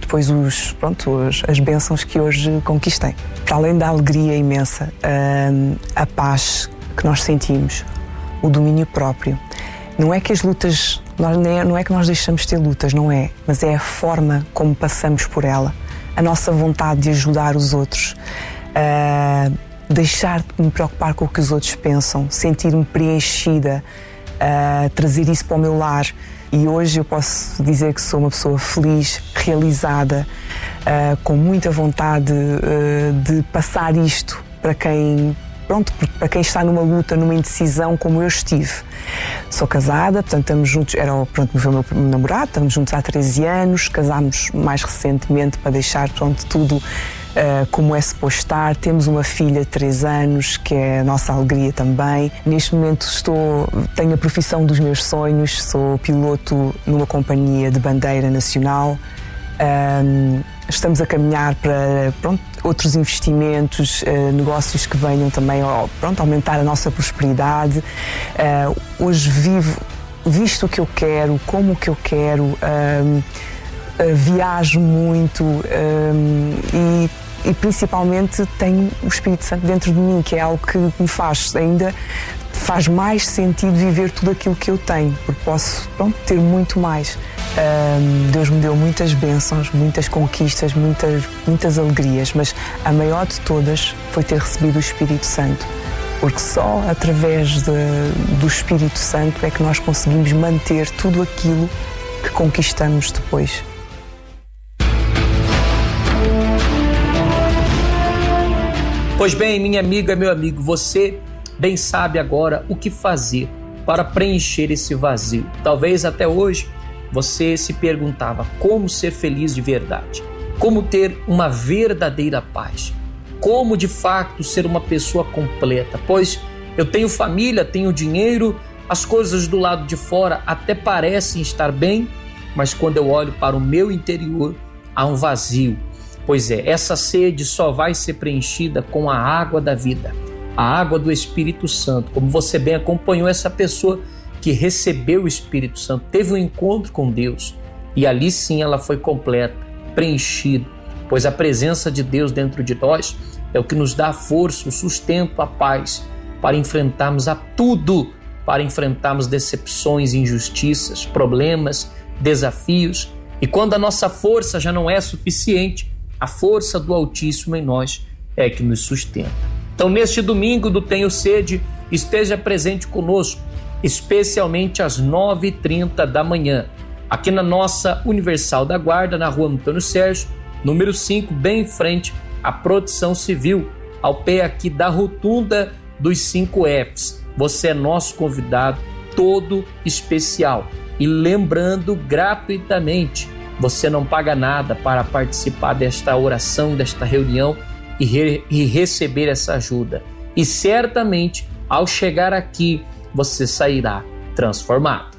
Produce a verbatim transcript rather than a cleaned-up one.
depois os, pronto, os, as bênçãos que hoje conquistei. Para além da alegria imensa, a, a paz que nós sentimos, o domínio próprio. Não é que as lutas, nós, não é que nós deixamos de ter lutas, não é, mas é a forma como passamos por ela, a nossa vontade de ajudar os outros, uh, deixar de me preocupar com o que os outros pensam, sentir-me preenchida, uh, trazer isso para o meu lar. E hoje eu posso dizer que sou uma pessoa feliz, realizada, uh, com muita vontade uh, de passar isto para quem, pronto, para quem está numa luta, numa indecisão como eu estive. Sou casada, portanto estamos juntos, era pronto, o meu namorado, estamos juntos há treze anos, casámos mais recentemente para deixar pronto, tudo uh, como é suposto estar. Temos uma filha de três anos, que é a nossa alegria também. Neste momento estou, tenho a profissão dos meus sonhos, sou piloto numa companhia de bandeira nacional. Um, estamos a caminhar para pronto, outros investimentos, uh, negócios que venham também oh, pronto, aumentar a nossa prosperidade. Uh, hoje vivo, visto o que eu quero, como o que eu quero, um, uh, viajo muito um, e, e principalmente tenho o Espírito Santo dentro de mim, que é algo que me faz ainda faz mais sentido viver tudo aquilo que eu tenho, porque posso pronto, ter muito mais. Um, Deus me deu muitas bênçãos, muitas conquistas, muitas, muitas alegrias, mas a maior de todas foi ter recebido o Espírito Santo, porque só através de, do Espírito Santo é que nós conseguimos manter tudo aquilo que conquistamos depois. Pois bem, minha amiga, meu amigo, você bem sabe agora o que fazer para preencher esse vazio. Talvez até hoje você se perguntava como ser feliz de verdade, como ter uma verdadeira paz, como de fato ser uma pessoa completa, pois eu tenho família, tenho dinheiro, as coisas do lado de fora até parecem estar bem, mas quando eu olho para o meu interior há um vazio. Pois é, essa sede só vai ser preenchida com a água da vida, a água do Espírito Santo. Como você bem acompanhou essa pessoa que recebeu o Espírito Santo, teve um encontro com Deus e ali sim ela foi completa, preenchida, pois a presença de Deus dentro de nós é o que nos dá a força, o sustento, a paz para enfrentarmos a tudo, para enfrentarmos decepções, injustiças, problemas, desafios. E quando a nossa força já não é suficiente, a força do Altíssimo em nós é que nos sustenta. Então, neste domingo do Tenho Sede, esteja presente conosco, especialmente às nove e trinta da manhã, aqui na nossa Universal da Guarda, na rua Antônio Sérgio, número cinco, bem em frente à Proteção Civil, ao pé aqui da rotunda dos cinco Fs. Você é nosso convidado, todo especial. E lembrando, gratuitamente, você não paga nada para participar desta oração, desta reunião e, re- e receber essa ajuda. E certamente, ao chegar aqui, você sairá transformado.